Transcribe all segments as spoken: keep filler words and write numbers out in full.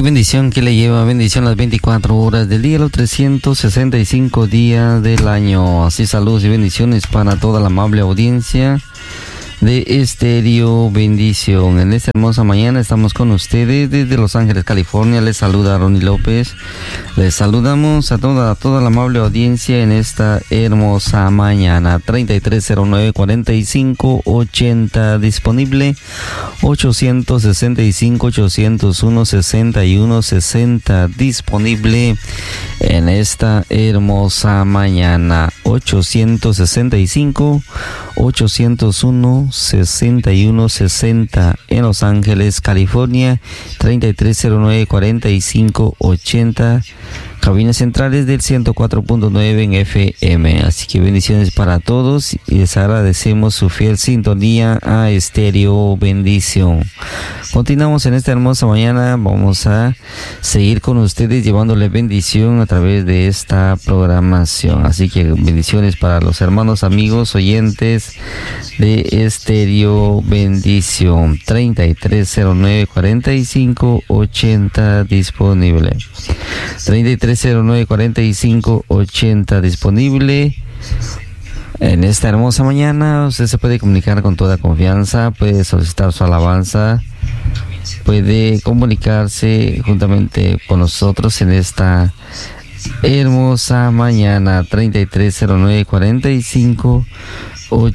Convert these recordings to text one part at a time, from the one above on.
bendición que le lleva bendición las veinticuatro horas del día, los trescientos sesenta y cinco días del año. Así saludos y bendiciones para toda la amable audiencia de Estéreo Bendición. En esta hermosa mañana estamos con ustedes desde Los Ángeles, California. Les saluda Ronnie López. Les saludamos a toda, a toda la amable audiencia en esta hermosa mañana. treinta y tres cero nueve cuarenta y cinco ochenta disponible. ochocientos sesenta y cinco ochocientos uno sesenta y uno sesenta disponible en esta hermosa mañana. ochocientos sesenta y cinco ochocientos uno sesenta y uno sesenta en Los Ángeles, California. Treinta y tres cero nueve cuarenta y cinco ochenta, cabinas centrales del ciento cuatro punto nueve en F M. Así que bendiciones para todos y les agradecemos su fiel sintonía a Estéreo Bendición. Continuamos en esta hermosa mañana. Vamos a seguir con ustedes llevándole bendición a través de esta programación. Así que bendiciones para los hermanos, amigos, oyentes de Estéreo Bendición. treinta y tres cero nueve cuarenta y cinco ochenta disponible. treinta y tres cero nueve cuarenta y cinco ochenta disponible. En esta hermosa mañana usted se puede comunicar con toda confianza, puede solicitar su alabanza, puede comunicarse juntamente con nosotros en esta hermosa mañana. Treinta y tres cero nueve cuarenta y cinco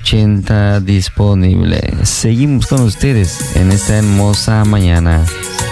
ochenta disponible. Seguimos con ustedes en esta hermosa mañana.